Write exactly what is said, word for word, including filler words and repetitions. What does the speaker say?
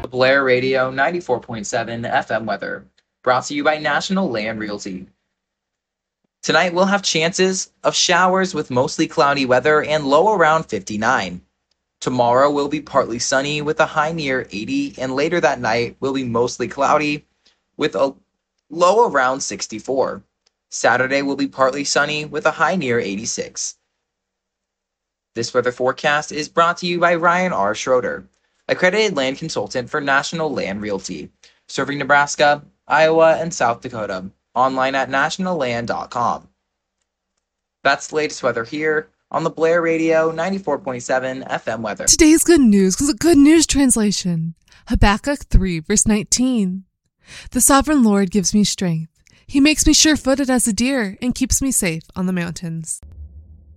Blair Radio ninety-four point seven F M weather, brought to you by National Land Realty. Tonight we'll have chances of showers with mostly cloudy weather and low around fifty-nine. Tomorrow will be partly sunny with a high near eighty, and later that night will be mostly cloudy with a low around sixty-four. Saturday will be partly sunny with a high near eighty-six. This weather forecast is brought to you by Ryan R. Schroeder, accredited land consultant for National Land Realty, serving Nebraska, Iowa, and South Dakota. Online at national land dot com. That's the latest weather here on the Blair Radio ninety-four point seven F M weather. Today's good news is a good news translation. Habakkuk three, verse nineteen. The sovereign Lord gives me strength. He makes me sure-footed as a deer and keeps me safe on the mountains.